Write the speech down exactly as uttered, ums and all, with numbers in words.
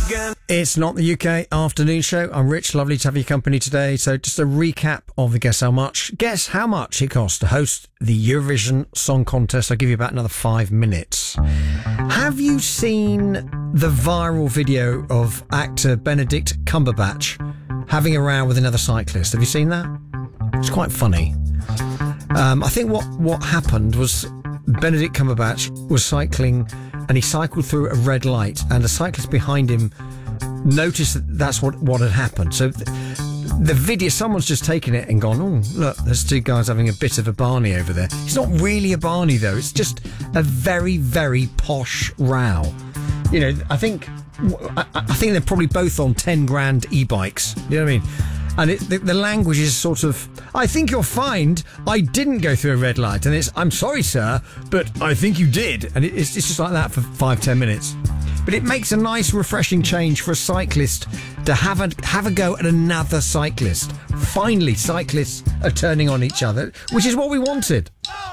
It's not the U K afternoon show. I'm Rich. Lovely to have your company today. So just a recap of the Guess How Much. Guess how much it costs to host the Eurovision Song Contest. I'll give you about another five minutes. Have you seen the viral video of actor Benedict Cumberbatch having a row with another cyclist? Have you seen that? It's quite funny. Um, I think what, what happened was Benedict Cumberbatch was cycling and he cycled through a red light and a cyclist behind him noticed that that's what, what had happened. So th- the video, someone's just taken it and gone, oh, look, there's two guys having a bit of a Barney over there. It's not really a Barney, though. It's just a very, very posh row. You know, I think I, I think they're probably both on ten grand e-bikes. You know what I mean? And it, the, the language is sort of, I think you're fined. I didn't go through a red light. And it's, I'm sorry, sir, but I think you did. And it, it's, it's just like that for five, ten minutes. But it makes a nice, refreshing change for a cyclist to have a, have a go at another cyclist. Finally, cyclists are turning on each other, which is what we wanted.